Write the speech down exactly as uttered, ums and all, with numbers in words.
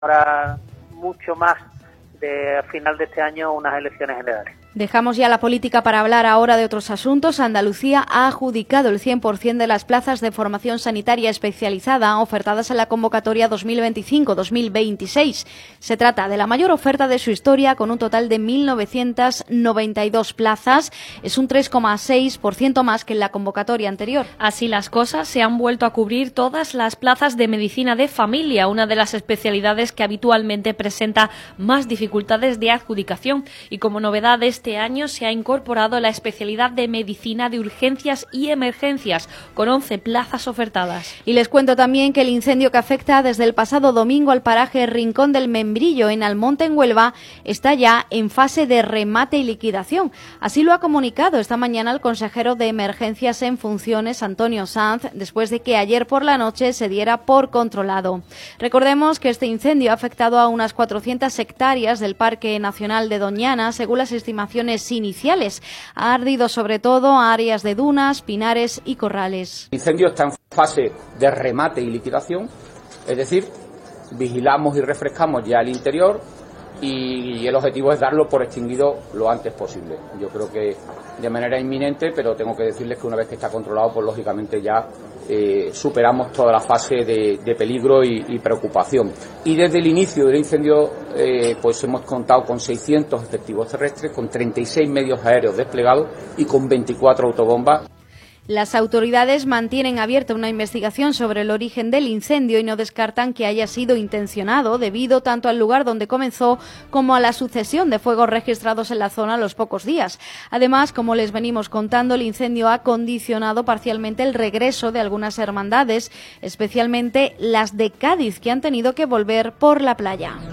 Ahora mucho más de a final de este año unas elecciones generales. Dejamos ya la política para hablar ahora de otros asuntos. Andalucía ha adjudicado el cien por ciento de las plazas de formación sanitaria especializada ofertadas en la convocatoria dos mil veinticinco dos mil veintiséis. Se trata de la mayor oferta de su historia, con un total de mil novecientas noventa y dos plazas. Es un tres coma seis por ciento más que en la convocatoria anterior. Así las cosas, se han vuelto a cubrir todas las plazas de medicina de familia, una de las especialidades que habitualmente presenta más dificultades de adjudicación. Y como novedades, este año se ha incorporado la especialidad de medicina de urgencias y emergencias, con once plazas ofertadas. Y les cuento también que el incendio que afecta desde el pasado domingo al paraje Rincón del Membrillo, en Almonte, en Huelva, está ya en fase de remate y liquidación. Así lo ha comunicado esta mañana el consejero de Emergencias en funciones, Antonio Sanz, después de que ayer por la noche se diera por controlado. Recordemos que este incendio ha afectado a unas cuatrocientas hectáreas del Parque Nacional de Doñana, según las estimaciones iniciales. Ha ardido sobre todo áreas de dunas, pinares y corrales. El incendio está en fase de remate y liquidación, es decir, vigilamos y refrescamos ya el interior y el objetivo es darlo por extinguido lo antes posible. Yo creo que de manera inminente, pero tengo que decirles que una vez que está controlado, pues lógicamente ya eh, superamos toda la fase de, de peligro y, y preocupación. Y desde el inicio del incendio, eh, pues hemos contado con seiscientos efectivos terrestres, con treinta y seis medios aéreos desplegados y con veinticuatro autobombas. Las autoridades mantienen abierta una investigación sobre el origen del incendio y no descartan que haya sido intencionado debido tanto al lugar donde comenzó como a la sucesión de fuegos registrados en la zona a los pocos días. Además, como les venimos contando, el incendio ha condicionado parcialmente el regreso de algunas hermandades, especialmente las de Cádiz, que han tenido que volver por la playa.